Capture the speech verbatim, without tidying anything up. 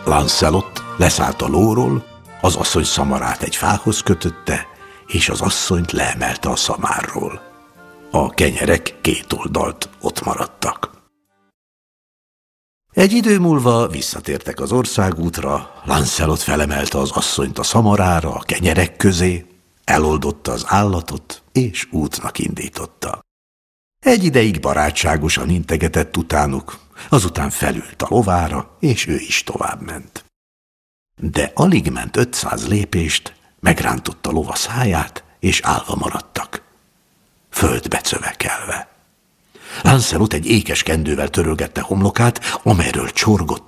Lancelot leszállt a lóról, az asszony szamarát egy fához kötötte, és az asszonyt leemelte a szamárról. A kenyerek két oldalt ott maradtak. Egy idő múlva visszatértek az országútra, Lancelot felemelte az asszonyt a szamarára, a kenyerek közé, eloldotta az állatot, és útnak indította. Egy ideig barátságosan integetett utánuk, azután felült a lovára, és ő is továbbment. De alig ment ötszáz lépést, megrántotta lova száját, és állva maradtak, földbe cövekelve. Lancelot egy ékes kendővel törölgette homlokát, amelyről csorgott